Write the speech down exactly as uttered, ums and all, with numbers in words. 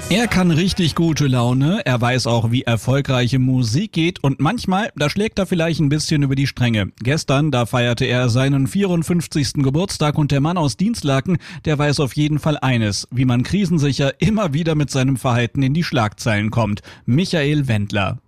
Er kann richtig gute Laune, er weiß auch, wie erfolgreiche Musik geht und manchmal, da schlägt er vielleicht ein bisschen über die Stränge. Gestern, da feierte er seinen vierundfünfzigsten Geburtstag und der Mann aus Dienstlaken, der weiß auf jeden Fall eines, wie man krisensicher immer wieder mit seinem Verhalten in die Schlagzeilen kommt. Michael Wendler.